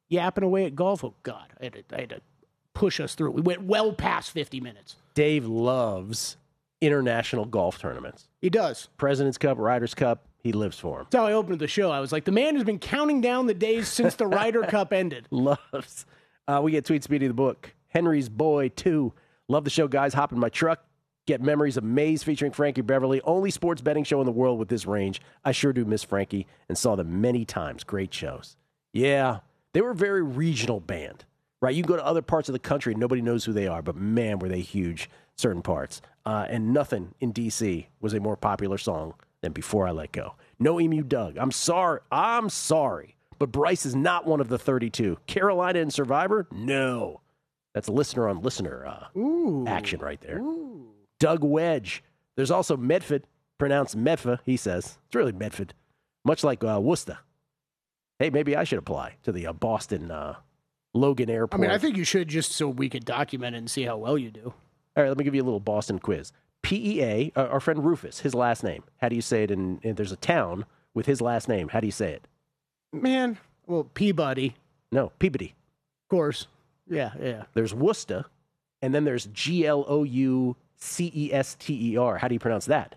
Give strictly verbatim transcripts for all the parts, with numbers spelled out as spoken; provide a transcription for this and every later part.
yapping away at golf. Oh, God, I had to, I had to push us through. We went well past fifty minutes. Dave loves international golf tournaments. He does. President's Cup, Ryder's Cup, he lives for them. That's how I opened the show. I was like, the man has been counting down the days since the Ryder Cup ended. Loves. Uh, we get Tweet Speedy of the book. Henry's Boy, two. Love the show, guys. Hop in my truck. Get memories of Maze featuring Frankie Beverly. Only sports betting show in the world with this range. I sure do miss Frankie and saw them many times. Great shows. Yeah, they were a very regional band, right? You can go to other parts of the country and nobody knows who they are, but man, were they huge certain parts. Uh, and nothing in D C was a more popular song than Before I Let Go. No Emu Doug. I'm sorry. I'm sorry. But Bryce is not one of the thirty-two. Carolina and Survivor? No. That's listener on listener uh, Ooh. action right there. Ooh. Doug Wedge. There's also Medford, pronounced Medfa, he says. It's really Medford. Much like uh, Worcester. Hey, maybe I should apply to the uh, Boston uh, Logan Airport. I mean, I think you should just so we could document it and see how well you do. All right, let me give you a little Boston quiz. P E A, uh, our friend Rufus, his last name. How do you say it? In, in there's a town with his last name. How do you say it? Man, well, Peabody. No, Peabody. Of course. Yeah, yeah. There's Worcester, and then there's G L O U C E S T E R. How do you pronounce that?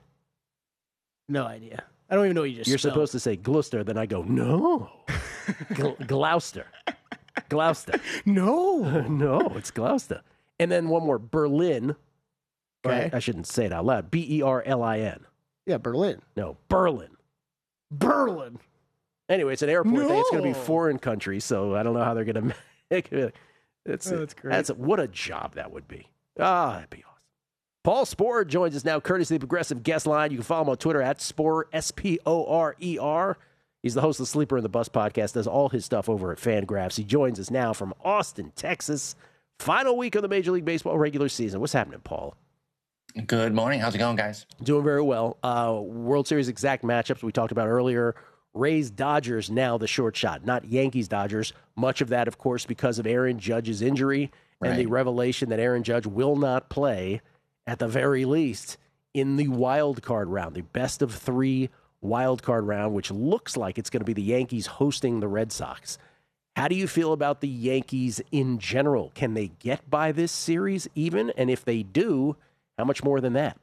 No idea. I don't even know what you just You're spelled. supposed to say Gloucester, then I go, no. Gl- Gloucester. Gloucester. No. No, it's Gloucester. And then one more, Berlin. Okay. I, I shouldn't say it out loud. B E R L I N. Yeah, Berlin. No, Berlin. Berlin. Anyway, it's an airport No. thing. It's going to be foreign country, so I don't know how they're going to make it. It's, Oh, that's great. That's, what a job that would be. Ah, that'd be awesome. Paul Sporer joins us now, courtesy of the Progressive Guest Line. You can follow him on Twitter at Sporer, S P O R E R. He's the host of the Sleeper in the Bus podcast, does all his stuff over at Fangraphs. He joins us now from Austin, Texas. Final week of the Major League Baseball regular season. What's happening, Paul? Good morning. How's it going, guys? Doing very well. Uh, World Series exact matchups we talked about earlier. Rays Dodgers now the short shot, not Yankees Dodgers. Much of that, of course, because of Aaron Judge's injury and Right. the revelation that Aaron Judge will not play, at the very least, in the wild card round, the best of three wild card round, which looks like it's going to be the Yankees hosting the Red Sox. How do you feel about the Yankees in general? Can they get by this series even? And if they do, how much more than that?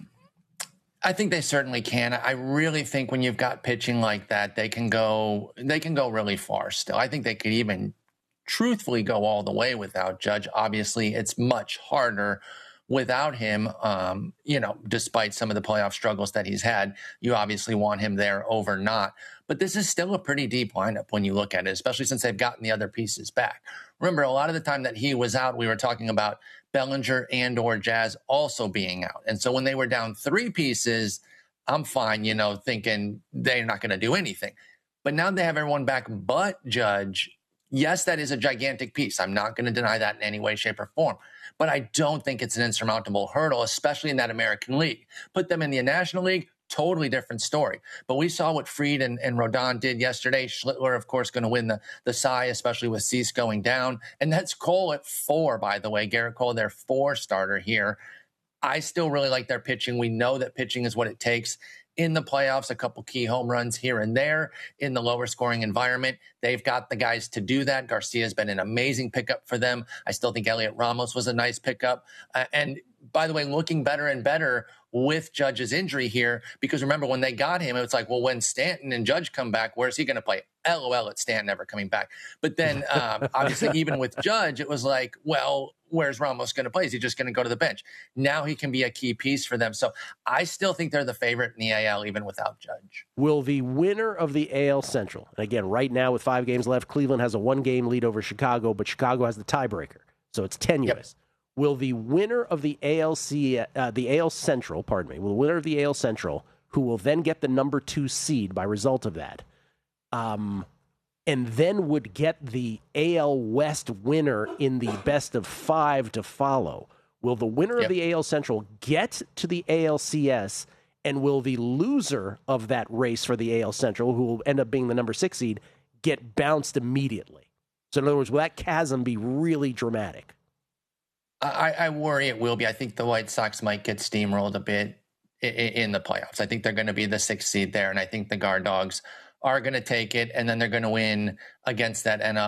I think they certainly can. I really think when you've got pitching like that, they can go they can go really far still. I think they could even truthfully go all the way without Judge. Obviously, it's much harder without him, um, you know, despite some of the playoff struggles that he's had. You obviously want him there over not. But this is still a pretty deep lineup when you look at it, especially since they've gotten the other pieces back. Remember, a lot of the time that he was out, we were talking about Bellinger and or Jazz also being out. And so when they were down three pieces, I'm fine, you know, thinking they're not going to do anything. But now they have everyone back but Judge. Yes, that is a gigantic piece. I'm not going to deny that in any way, shape, or form. But I don't think it's an insurmountable hurdle, especially in that American League. Put them in the National League, totally different story. But we saw what Fried and, and Rodon did yesterday. Schlittler, of course, going to win the, the Cy, especially with Cease going down. And that's Cole at four, by the way. Garrett Cole, their four starter here. I still really like their pitching. We know that pitching is what it takes in the playoffs, a couple key home runs here and there in the lower scoring environment. They've got the guys to do that. Garcia's been an amazing pickup for them. I still think Elliot Ramos was a nice pickup. Uh, and by the way, looking better and better with Judge's injury here, because remember when they got him, it was like, well, when Stanton and Judge come back, where's he going to play? L O L at Stanton never coming back. But then um, obviously even with Judge, it was like, well, where's Ramos going to play? Is he just going to go to the bench? Now he can be a key piece for them. So I still think they're the favorite in the A L even without Judge. Will the winner of the A L Central, and again, right now with five games left, Cleveland has a one-game lead over Chicago, but Chicago has the tiebreaker, so it's tenuous. Yep. Will the winner of the A L C, uh, the A L Central, pardon me, will the winner of the A L Central, who will then get the number two seed by result of that, um, and then would get the A L West winner in the best of five to follow, will the winner yep. of the A L Central get to the A L C S, and will the loser of that race for the A L Central, who will end up being the number six seed, get bounced immediately? So in other words, will that chasm be really dramatic? I, I worry it will be. I think the White Sox might get steamrolled a bit in, in the playoffs. I think they're going to be the sixth seed there, and I think the Guard Dogs are going to take it, and then they're going to win against that N L